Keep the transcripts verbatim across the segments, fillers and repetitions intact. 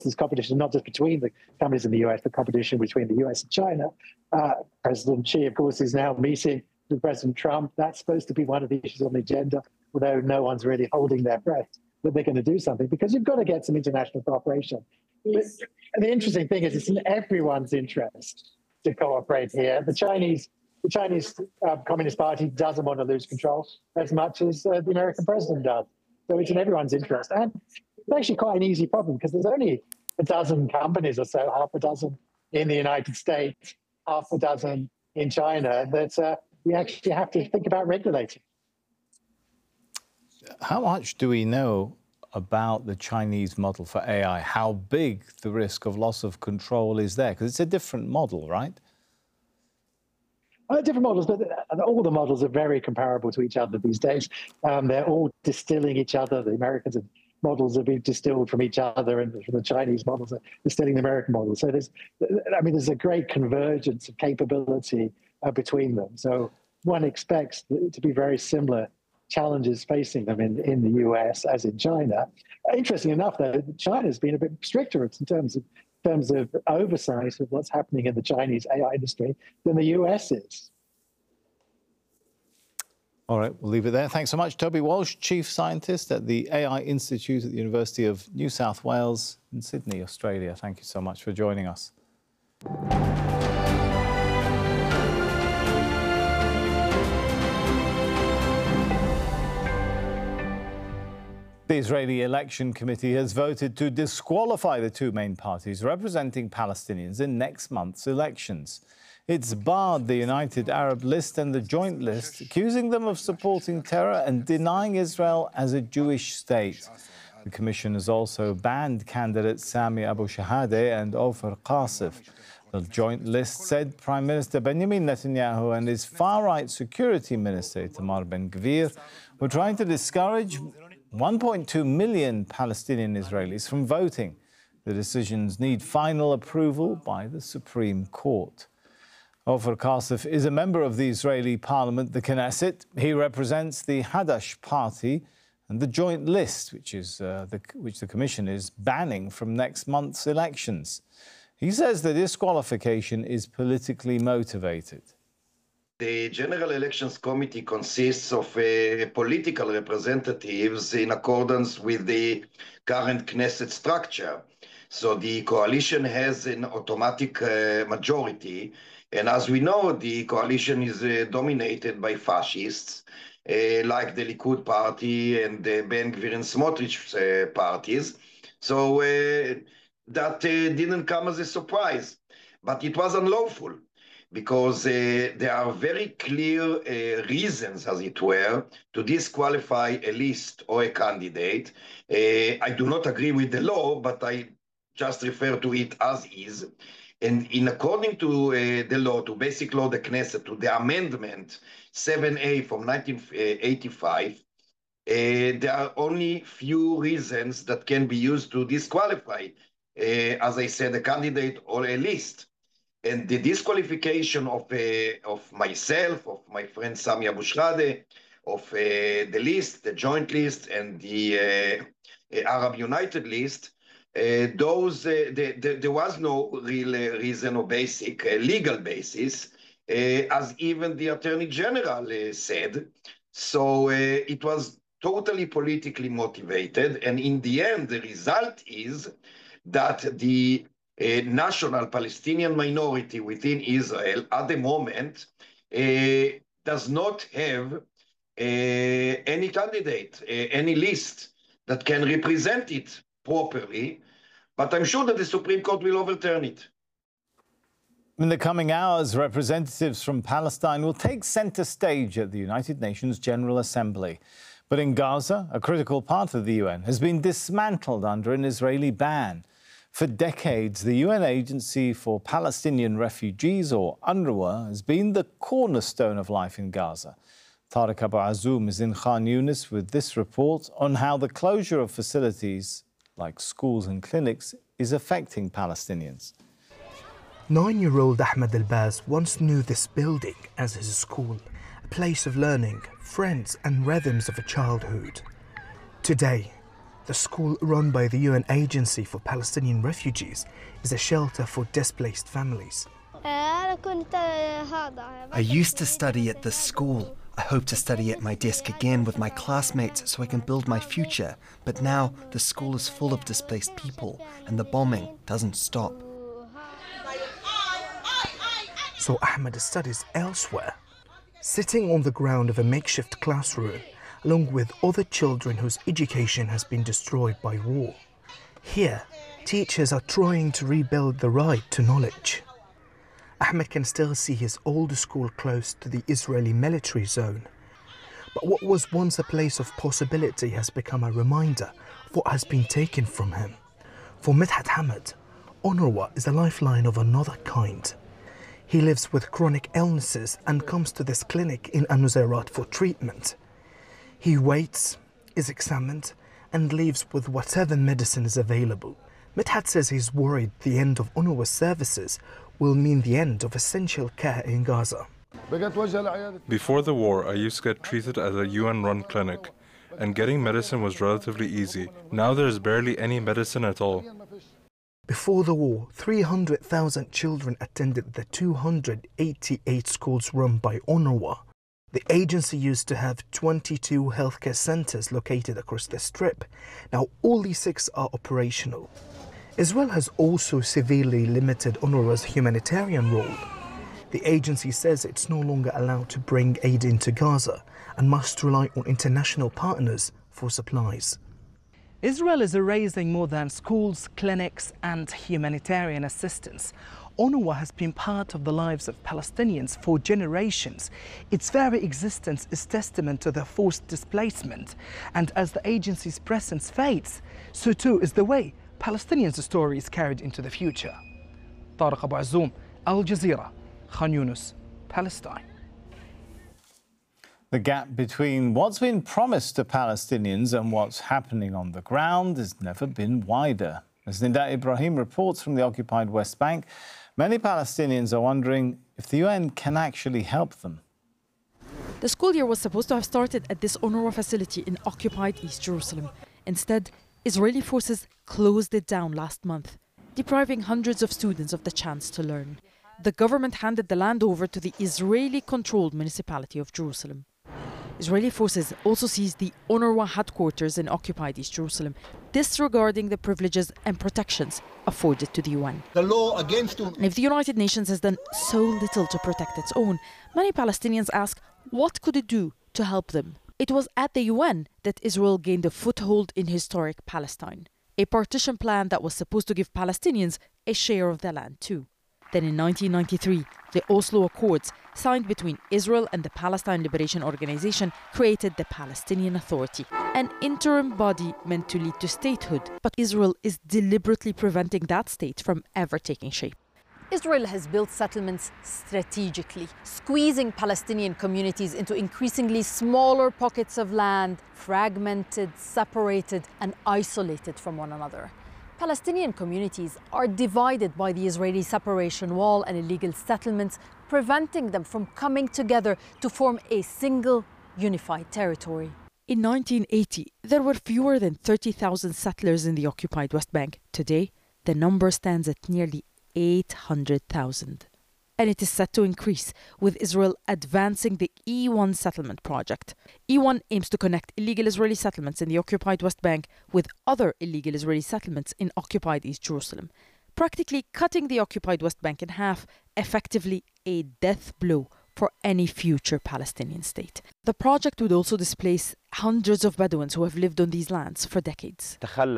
there's competition not just between the companies in the U S, but competition between the U S and China. Uh, President Xi, of course, is now meeting with President Trump. That's supposed to be one of the issues on the agenda, although no one's really holding their breath that they're going to do something, because you've got to get some international cooperation. Yes. And the interesting thing is, it's in everyone's interest to cooperate here. The Chinese, the Chinese uh, Communist Party doesn't want to lose control as much as uh, the American president does. So it's in everyone's interest. And it's actually quite an easy problem, because there's only a dozen companies or so, half a dozen in the United States, half a dozen in China, that uh, we actually have to think about regulating. How much do we know about the Chinese model for A I? How big the risk of loss of control is there? Because it's a different model, right? Uh, different models, but all the models are very comparable to each other these days. Um, they're all distilling each other. The Americans are, models are being distilled from each other, and the Chinese models are distilling the American models. So there's, I mean, there's a great convergence of capability uh, between them. So one expects to be very similar challenges facing them in, in the U S as in China. Interesting enough, though, China's been a bit stricter in terms of in terms of oversight of what's happening in the Chinese A I industry than the U S is. All right, we'll leave it there. Thanks so much. Toby Walsh, Chief Scientist at the A I Institute at the University of New South Wales in Sydney, Australia. Thank you so much for joining us. The Israeli Election Committee has voted to disqualify the two main parties representing Palestinians in next month's elections. It's barred the United Arab List and the Joint List, accusing them of supporting terror and denying Israel as a Jewish state. The Commission has also banned candidates Sami Abu Shahadeh and Ofer Qasif. The Joint List said Prime Minister Benjamin Netanyahu and his far-right Security Minister Itamar Ben-Gvir were trying to discourage one point two million Palestinian Israelis from voting. The decisions need final approval by the Supreme Court. Ofer Qasif is a member of the Israeli parliament, the Knesset. He represents the Hadash party and the Joint List, which, is, uh, the, which the Commission is banning from next month's elections. He says the disqualification is politically motivated. The General Elections Committee consists of uh, political representatives in accordance with the current Knesset structure. So the coalition has an automatic uh, majority. And as we know, the coalition is uh, dominated by fascists, uh, like the Likud party and the Ben-Gvir and Smotrich uh, parties. So uh, that uh, didn't come as a surprise, but it was unlawful, because uh, there are very clear uh, reasons, as it were, to disqualify a list or a candidate. Uh, I do not agree with the law, but I just refer to it as is. And in according to uh, the law, to Basic Law, the Knesset, to the amendment seven A from nineteen eighty-five, uh, there are only few reasons that can be used to disqualify, uh, as I said, a candidate or a list. And the disqualification of, uh, of myself, of my friend Sami Abu Shahadeh, of uh, the list, the Joint List, and the uh, Arab United List, uh, those uh, the, the, there was no real uh, reason or basic uh, legal basis, uh, as even the Attorney General uh, said. So uh, it was totally politically motivated, and in the end, the result is that the a national Palestinian minority within Israel at the moment uh, does not have uh, any candidate, uh, any list that can represent it properly. But I'm sure that the Supreme Court will overturn it. In the coming hours, representatives from Palestine will take center stage at the United Nations General Assembly. But in Gaza, a critical part of the U N has been dismantled under an Israeli ban. For decades, the U N Agency for Palestinian Refugees, or UNRWA, has been the cornerstone of life in Gaza. Tariq Abu Azoum is in Khan Yunis with this report on how the closure of facilities like schools and clinics is affecting Palestinians. Nine-year-old Ahmed Elbaz once knew this building as his school, a place of learning, friends and rhythms of a childhood. Today, the school run by the U N Agency for Palestinian Refugees is a shelter for displaced families. I used to study at this school. I hope to study at my desk again with my classmates so I can build my future. But now the school is full of displaced people and the bombing doesn't stop. So Ahmed studies elsewhere, sitting on the ground of a makeshift classroom, along with other children whose education has been destroyed by war. Here, teachers are trying to rebuild the right to knowledge. Ahmed can still see his old school close to the Israeli military zone. But what was once a place of possibility has become a reminder of what has been taken from him. For Midhat Hamad, UNRWA is a lifeline of another kind. He lives with chronic illnesses and comes to this clinic in Anuzeirat for treatment. He waits, is examined, and leaves with whatever medicine is available. Midhat says he's worried the end of UNRWA's services will mean the end of essential care in Gaza. Before the war, I used to get treated at a U N-run clinic, and getting medicine was relatively easy. Now there's barely any medicine at all. Before the war, three hundred thousand children attended the two hundred eighty-eight schools run by UNRWA. The agency used to have twenty-two healthcare centers located across the strip. Now only six are operational. Israel has also severely limited UNRWA's humanitarian role. The agency says it's no longer allowed to bring aid into Gaza and must rely on international partners for supplies. Israel is erasing more than schools, clinics and humanitarian assistance. UNRWA has been part of the lives of Palestinians for generations. Its very existence is testament to their forced displacement. And as the agency's presence fades, so too is the way Palestinians' story is carried into the future. Tariq Abu Azzoum, Al Jazeera, Khan Yunus, Palestine. The gap between what's been promised to Palestinians and what's happening on the ground has never been wider. As Nida Ibrahim reports from the occupied West Bank, many Palestinians are wondering if the U N can actually help them. The school year was supposed to have started at this UNRWA facility in occupied East Jerusalem. Instead, Israeli forces closed it down last month, depriving hundreds of students of the chance to learn. The government handed the land over to the Israeli-controlled municipality of Jerusalem. Israeli forces also seized the UNRWA headquarters in occupied East Jerusalem, disregarding the privileges and protections afforded to the U N. The law against you. If the United Nations has done so little to protect its own, many Palestinians ask, what could it do to help them? It was at the U N that Israel gained a foothold in historic Palestine, a partition plan that was supposed to give Palestinians a share of their land too. Then in nineteen ninety-three, the Oslo Accords, signed between Israel and the Palestine Liberation Organization, created the Palestinian Authority, an interim body meant to lead to statehood. But Israel is deliberately preventing that state from ever taking shape. Israel has built settlements strategically, squeezing Palestinian communities into increasingly smaller pockets of land, fragmented, separated, and isolated from one another. Palestinian communities are divided by the Israeli separation wall and illegal settlements, preventing them from coming together to form a single, unified territory. In nineteen eighty, there were fewer than thirty thousand settlers in the occupied West Bank. Today, the number stands at nearly eight hundred thousand. And it is set to increase, with Israel advancing the E one settlement project. E one aims to connect illegal Israeli settlements in the occupied West Bank with other illegal Israeli settlements in occupied East Jerusalem, practically cutting the occupied West Bank in half, effectively a death blow for any future Palestinian state. The project would also displace hundreds of Bedouins who have lived on these lands for decades.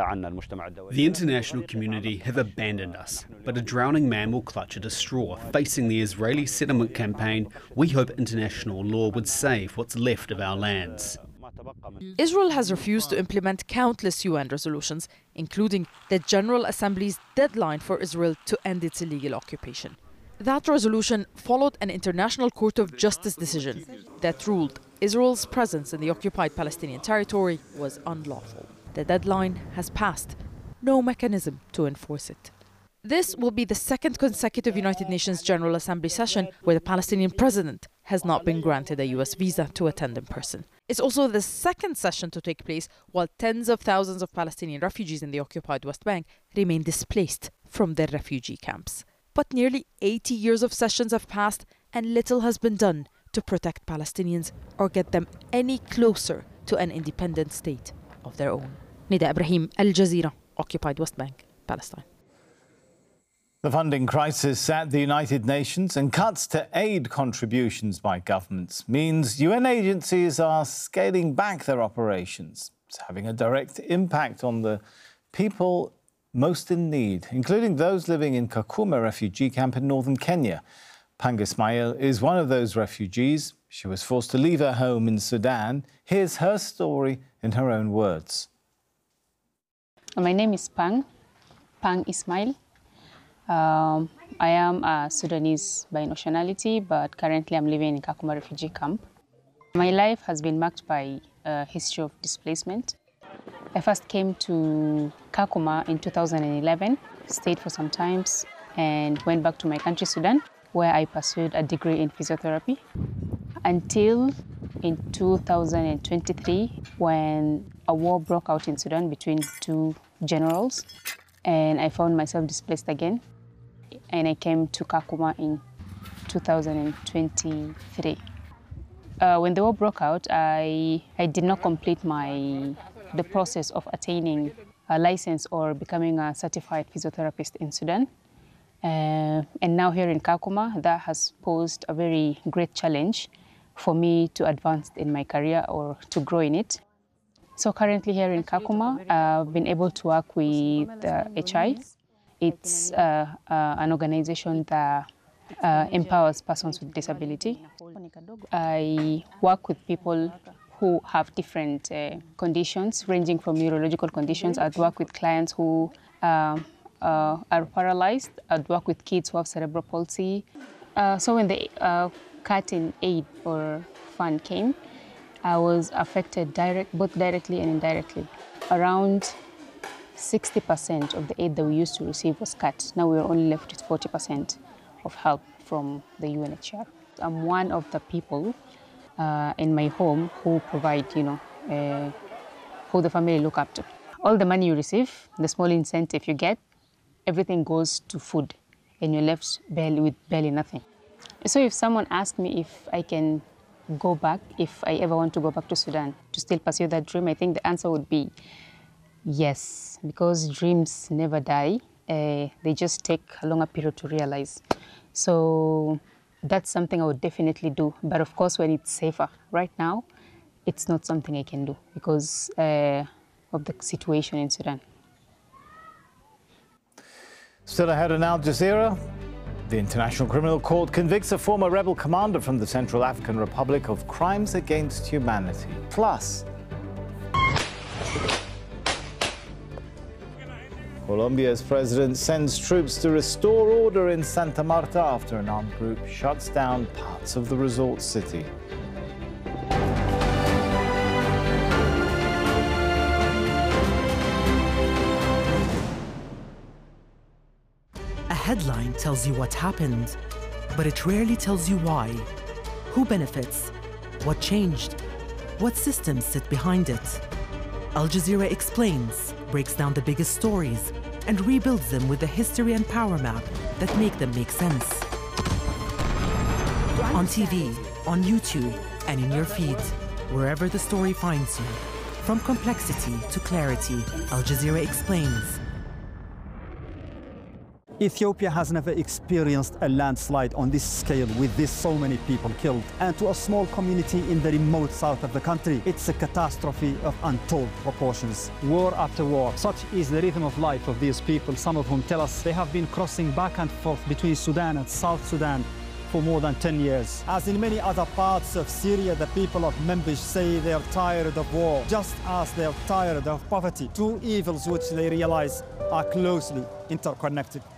The international community have abandoned us, but a drowning man will clutch at a straw. Facing the Israeli settlement campaign, we hope international law would save what's left of our lands. Israel has refused to implement countless U N resolutions, including the General Assembly's deadline for Israel to end its illegal occupation. That resolution followed an International Court of Justice decision that ruled Israel's presence in the occupied Palestinian territory was unlawful. The deadline has passed. No mechanism to enforce it. This will be the second consecutive United Nations General Assembly session where the Palestinian president has not been granted a U S visa to attend in person. It's also the second session to take place while tens of thousands of Palestinian refugees in the occupied West Bank remain displaced from their refugee camps. But nearly eighty years of sessions have passed and little has been done to protect Palestinians or get them any closer to an independent state of their own. Nida Ibrahim, Al Jazeera, occupied West Bank, Palestine. The funding crisis at the United Nations and cuts to aid contributions by governments means U N agencies are scaling back their operations. It's having a direct impact on the people most in need, including those living in Kakuma refugee camp in northern Kenya. Pang Ismail is one of those refugees. She was forced to leave her home in Sudan. Here's her story in her own words. My name is Pang, Pang Ismail. Um, I am a Sudanese by nationality, but currently I'm living in Kakuma refugee camp. My life has been marked by a history of displacement. I first came to Kakuma in two thousand eleven, stayed for some time, and went back to my country, Sudan, where I pursued a degree in physiotherapy until in two thousand twenty-three, when a war broke out in Sudan between two generals, and I found myself displaced again. And I came to Kakuma in two thousand twenty-three. Uh, when the war broke out, I, I did not complete my, the process of attaining a license or becoming a certified physiotherapist in Sudan. Uh, and now here in Kakuma, that has posed a very great challenge for me to advance in my career or to grow in it. So currently here in Kakuma, I've been able to work with uh, H I. It's uh, uh, an organization that uh, empowers persons with disability. I work with people who have different uh, conditions, ranging from neurological conditions. I'd work with clients who uh, uh, are paralyzed. I'd work with kids who have cerebral palsy. Uh, so when the uh, cut in aid or fund came, I was affected direct, both directly and indirectly. Around sixty percent of the aid that we used to receive was cut. Now we're only left with forty percent of help from the U N H C R. I'm one of the people uh, in my home who provide, you know, uh, who the family look up to. All the money you receive, the small incentive you get, everything goes to food, and you're left barely with barely nothing. So if someone asked me if I can go back, if I ever want to go back to Sudan to still pursue that dream, I think the answer would be yes, because dreams never die. Uh, they just take a longer period to realize. So that's something I would definitely do. But of course, when it's safer. Right now, it's not something I can do because uh, of the situation in Sudan. Still ahead on Al Jazeera, the International Criminal Court convicts a former rebel commander from the Central African Republic of crimes against humanity. Plus, Colombia's president sends troops to restore order in Santa Marta after an armed group shuts down parts of the resort city. A headline tells you what happened, but it rarely tells you why. Who benefits? What changed? What systems sit behind it? Al Jazeera explains, breaks down the biggest stories, and rebuilds them with the history and power map that make them make sense. On T V, on YouTube, and in your feed, wherever the story finds you. From complexity to clarity, Al Jazeera explains. Ethiopia has never experienced a landslide on this scale with this so many people killed. And to a small community in the remote south of the country, it's a catastrophe of untold proportions. War after war. Such is the rhythm of life of these people, some of whom tell us they have been crossing back and forth between Sudan and South Sudan for more than ten years. As in many other parts of Syria, the people of Manbij say they are tired of war, just as they are tired of poverty, two evils which they realize are closely interconnected.